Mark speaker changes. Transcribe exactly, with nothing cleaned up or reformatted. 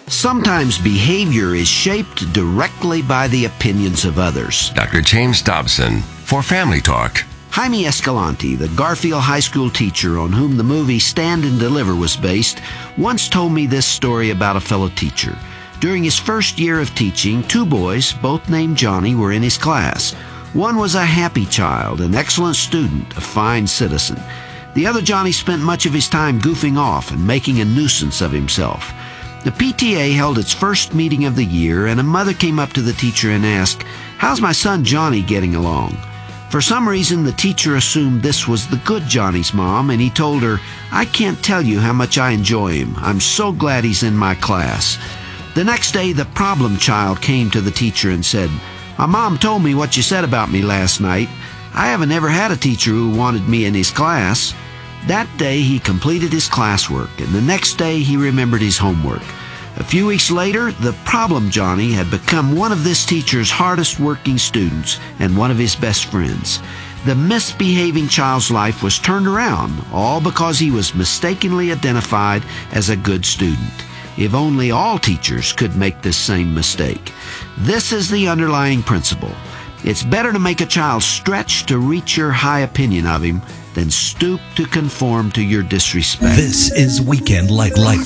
Speaker 1: Sometimes behavior is shaped directly by the opinions of others.
Speaker 2: Doctor James Dobson for Family Talk.
Speaker 1: Jaime Escalante, the Garfield High School teacher on whom the movie Stand and Deliver was based, once told me this story about a fellow teacher. During his first year of teaching, two boys, both named Johnny, were in his class. One was a happy child, an excellent student, a fine citizen. The other Johnny spent much of his time goofing off and making a nuisance of himself. The P T A held its first meeting of the year, and a mother came up to the teacher and asked, "How's my son Johnny getting along?" For some reason, the teacher assumed this was the good Johnny's mom, and he told her, "I can't tell you how much I enjoy him. I'm so glad he's in my class." The next day, the problem child came to the teacher and said, "My mom told me what you said about me last night. I haven't ever had a teacher who wanted me in his class." That day, he completed his classwork, and the next day, he remembered his homework. A few weeks later, the problem Johnny had become one of this teacher's hardest working students and one of his best friends. The misbehaving child's life was turned around, all because he was mistakenly identified as a good student. If only all teachers could make this same mistake. This is the underlying principle. It's better to make a child stretch to reach your high opinion of him than stoop to conform to your disrespect.
Speaker 3: This is Weekend Light Light.